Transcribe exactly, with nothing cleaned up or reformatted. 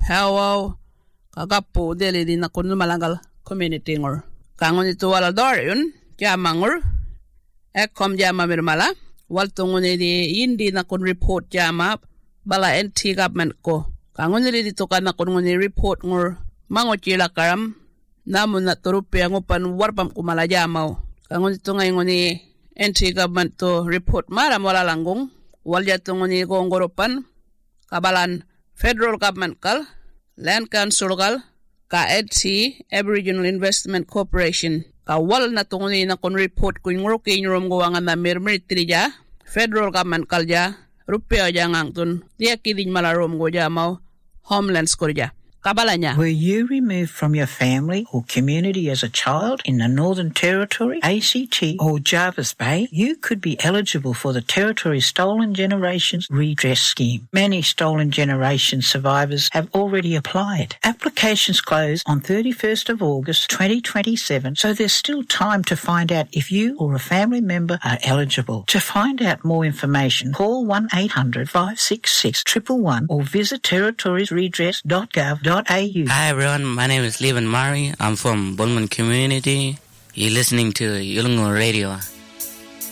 Hawaw kagapo deli din ako numalangal community ngor. Kangon ito walador yun, jamangor. Ekom jama mirmala. Waltungon di hindi na kon report jama bala N T government ko. Kangon nili dito ka na kon ngoni report ngor mangot yila karam. Namun na turupi ang upan warpam kumala jamaw. Kangon dito ngayon ngoni N T government to report maram wala langgong. Walya to ngoni gongoropan. Kabalan federal government kal, land council kal, ka E D C, Aboriginal Investment Corporation. Ka wal na tunguni na kon report ko yung ruki yung guwangan na mirmiritri ja, federal government kal ja, rupiya ja ngangtun, diya kidin malarom go ja mau, homelands ko ja. Kabalanya. Were you removed from your family or community as a child in the Northern Territory, A C T or Jervis Bay, you could be eligible for the Territory's Stolen Generations Redress Scheme. Many Stolen Generations survivors have already applied. Applications close on thirty-first of August twenty twenty-seven, so there's still time to find out if you or a family member are eligible. To find out more information, call one eight hundred five six six one one one or visit territories redress dot gov dot a u. Hi everyone, my name is Levan Mari. I'm from Bulman community. You're listening to Yulungu Radio.